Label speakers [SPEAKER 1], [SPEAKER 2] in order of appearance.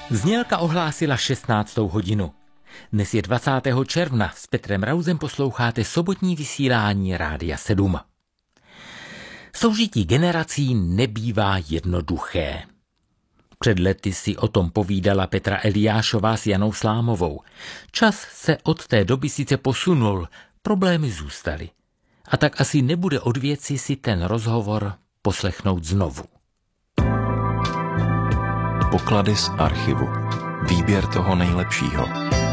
[SPEAKER 1] Znělka ohlásila 16. hodinu. Dnes je 20. června, s Petrem Rausem posloucháte sobotní vysílání Rádia 7. Soužití generací nebývá jednoduché. Před lety si o tom povídala Petra Eliášová s Janou Slámovou. Čas se od té doby sice posunul, problémy zůstaly. A tak asi nebude od věci si ten rozhovor poslechnout znovu.
[SPEAKER 2] Poklady z archivu. Výběr toho nejlepšího.